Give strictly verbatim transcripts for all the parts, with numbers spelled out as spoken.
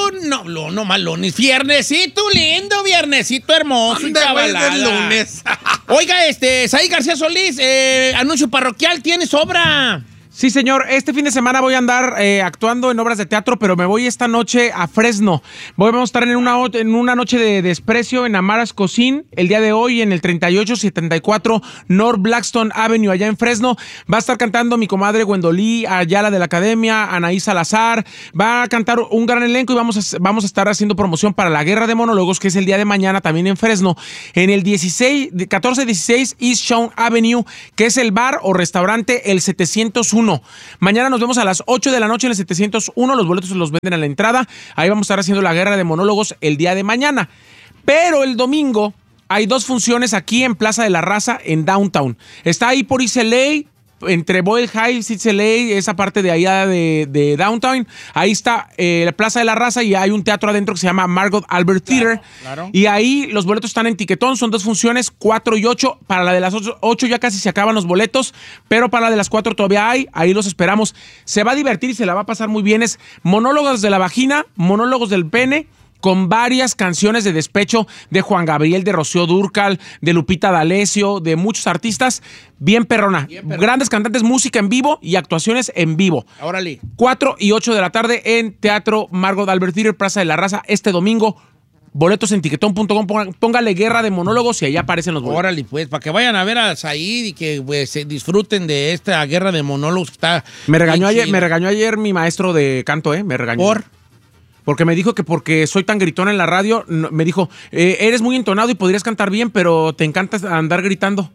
no, no, no más lunes. Viernesito lindo, viernesito hermoso. Desde lunes. Oiga, este, Saí García Solís, eh, anuncio parroquial, ¿tienes obra? Sí, señor. Este fin de semana voy a andar eh, actuando en obras de teatro, pero me voy esta noche a Fresno. Voy, vamos a estar en una, en una noche de desprecio en Amaras Cocín, el día de hoy en el treinta y ocho setenta y cuatro North Blackstone Avenue, allá en Fresno. Va a estar cantando mi comadre Gwendolí Ayala de la Academia, Anaí Salazar. Va a cantar un gran elenco y vamos a, vamos a estar haciendo promoción para la Guerra de Monólogos, que es el día de mañana también en Fresno, en el dieciséis, catorce dieciséis East Shawn Avenue, que es el bar o restaurante El setecientos uno. Mañana nos vemos a las ocho de la noche en el setecientos uno. Los boletos los venden a la entrada. Ahí vamos a estar haciendo la Guerra de Monólogos el día de mañana. Pero el domingo hay dos funciones aquí en Plaza de la Raza, en Downtown. Está ahí por East L A, entre Boyle Heights, East L A, esa parte de allá de, de Downtown. Ahí está eh, la Plaza de la Raza y hay un teatro adentro que se llama Margot Albert Theater. Claro, claro. Y ahí los boletos están en Tiquetón. Son dos funciones, cuatro y ocho. Para la de las ocho ya casi se acaban los boletos, pero para la de las cuatro todavía hay. Ahí los esperamos. Se va a divertir y se la va a pasar muy bien. Es monólogos de la vagina, monólogos del pene, con varias canciones de despecho de Juan Gabriel, de Rocío Dúrcal, de Lupita D'Alessio, de muchos artistas. Bien perrona. Bien perrona. Grandes cantantes, música en vivo y actuaciones en vivo. Órale. cuatro y ocho de la tarde en Teatro Margot Albert Theater, Plaza de la Raza, este domingo. Boletos en tiquetón punto com, póngale Guerra de Monólogos y allá aparecen los boletos. Órale, pues, para que vayan a ver a Said y que pues, se disfruten de esta Guerra de Monólogos que está... Me regañó ayer, me regañó ayer mi maestro de canto, ¿eh? Me regañó. ¿Por? Porque me dijo que porque soy tan gritón en la radio, no, me dijo, eh, eres muy entonado y podrías cantar bien, pero te encanta andar gritando.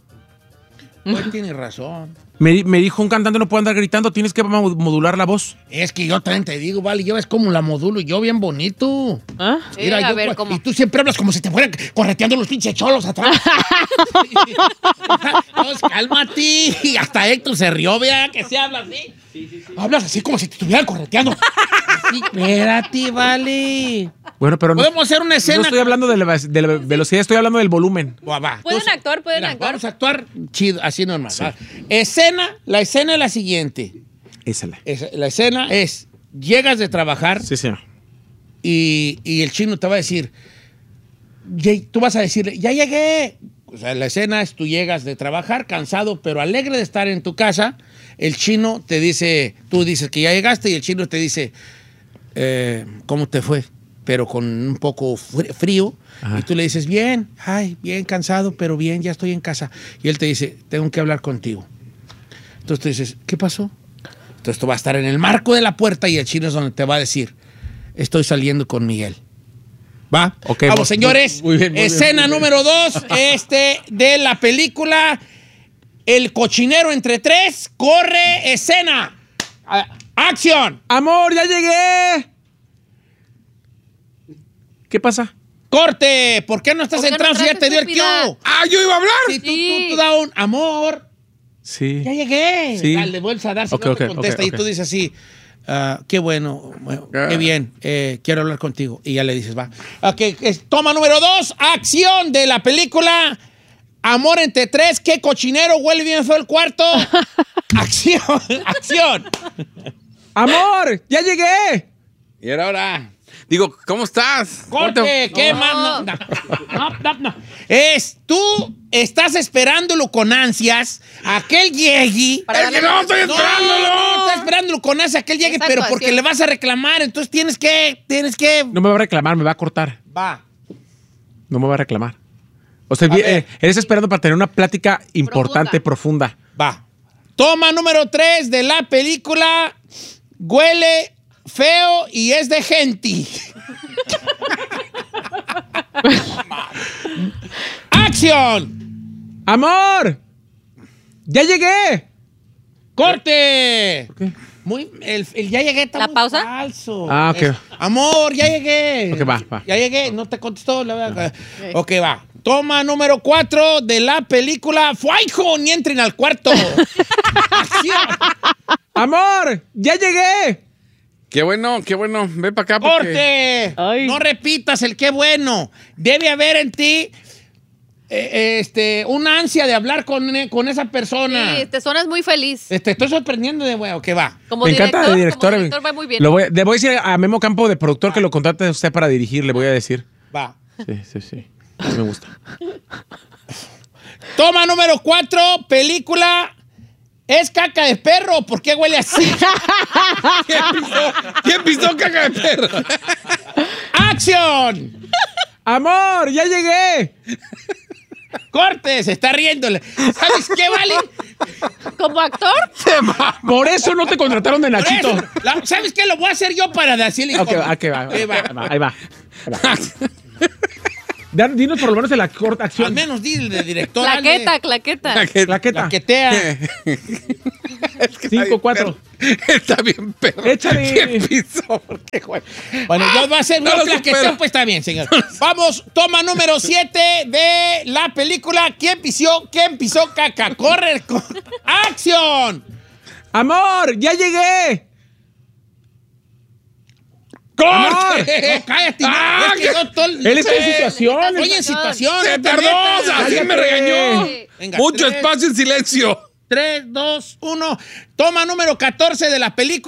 Pues tiene razón. Me, me dijo, un cantante no puede andar gritando, tienes que modular la voz. Es que yo también te digo, vale, yo ves cómo la modulo, yo bien bonito. ¿Ah? Mira, Sí, a yo, ver, ¿cómo? Y tú siempre hablas como si te fueran correteando los pinches cholos atrás. Pues, cálmate. Y hasta Héctor se rió, vea, que se habla así. Sí, sí, sí. Hablas así como si te estuvieran correteando. Sí, espérate, vale. Bueno, pero no. Podemos hacer una escena. No estoy hablando de la, de la velocidad, estoy hablando del volumen. Va, va. Pueden Entonces, actuar, pueden mira, actuar. Vamos a actuar chido, así normal. Sí. Escena, la escena es la siguiente. Esa la. Es, la escena es, llegas de trabajar. Sí, señor. Y, y el chino te va a decir, ya, tú vas a decirle, ya llegué. O sea, la escena es, tú llegas de trabajar cansado, pero alegre de estar en tu casa. El chino te dice, tú dices que ya llegaste y el chino te dice, eh, ¿cómo te fue? Pero con un poco frío. Ajá. Y tú le dices, bien, ay, bien cansado, pero bien, ya estoy en casa. Y él te dice, tengo que hablar contigo. Entonces tú dices, ¿qué pasó? Entonces tú vas a estar en el marco de la puerta y el chino es donde te va a decir, estoy saliendo con Miguel. ¿Va? Okay, vamos, muy, señores. Muy bien, muy escena bien, muy bien. número dos este, de la película El Cochinero entre tres. Corre, escena. ¡Acción! ¡Amor, ya llegué! ¿Qué pasa? ¡Corte! ¿Por qué no estás ¿Por qué entrando no si ya te dio el estúpida? cue? ¡Ah, yo iba a hablar! Sí, tú, Sí. tú, tú da un amor. Sí. Ya llegué. Sí. Dale, vuelves a dar si Okay, no te okay, contesta. okay, Y tú okay. dices así, ah, qué bueno, bueno, qué bien, eh, quiero hablar contigo. Y ya le dices, va. Okay, es- toma número dos, acción de la película Amor entre tres. ¿Qué cochinero huele bien feo el cuarto? Acción, acción. ¡Amor, ya llegué! Y ahora, ahora, digo, ¿cómo estás? Corte, ¿qué No. más? No, no, no, no, no. Es, tú estás esperándolo con ansias, aquel llegue. Para ¡Es que darle- no estoy No, esperándolo! no, estás esperándolo con ansias, aquel llegue, Exacto, pero porque así es. le vas a reclamar, entonces tienes que, tienes que... No me va a reclamar, me va a cortar. Va. No me va a reclamar. O sea, A vi- ver. eh, eres esperando para tener una plática importante, profunda. Va. Toma número tres de la película Huele feo y es de gente. ¡Acción! ¡Amor! ¡Ya llegué! ¡Corte! qué? Muy, el, el ya llegué está ¿La muy pausa? falso. Ah, ok. Es, amor, ya llegué. Ok, va, va. Ya llegué, no te contestó. La verdad. Ok, va. Toma número cuatro de la película Fuaijo, ni entren al cuarto. ¡Acción! ¡Amor! ¡Ya llegué! Qué bueno, qué bueno. Ven para acá porque... ¡Corte! Ay. No repitas el qué bueno. Debe haber en ti eh, este, una ansia de hablar con, con esa persona. Sí, te suenas muy feliz. Te estoy sorprendiendo de bueno, que va. Como Me director, encanta de director. como director va muy bien. Lo voy, le voy a decir a Memo Campo, de productor, que lo contrate a usted para dirigir, le voy a decir. Va. Sí, sí, sí. Me gusta. Toma número cuatro, película. ¿Es caca de perro? ¿Por qué huele así? ¿Quién pisó, ¿Quién pisó caca de perro? ¡Acción! ¡Amor, ya llegué! ¡Corte! Se está riéndole. ¿Sabes qué, vale? ¿Como actor? Por eso no te contrataron de Por Nachito. eso, la- ¿Sabes qué? Lo voy a hacer yo para decirle. Ok, va, ok, va, Ahí va. Ahí va. Ahí va. Dan- Dinos por lo menos de la corta Al acción. menos dile de director. Claqueta, claqueta. Claqueta. Claquetea. Cinco, cuatro. Está bien perro. Échale. ¿Quién pisó? ¿Por qué, güey? Bueno, yo voy a hacer No un lo claqueteo, supero. pues está bien, señor. Vamos, toma número siete de la película ¿Quién pisó, quién pisó caca? ¡Corre! co- ¡Acción! ¡Amor, ya llegué! ¡Corte! No, cállate. Ah, es que yo todo- Él está en situación. Estoy en situación. Se no te tardó, metas. así me Cállate. regañó. Venga, Mucho tres, espacio en silencio. tres, dos, uno. Toma número catorce de la película.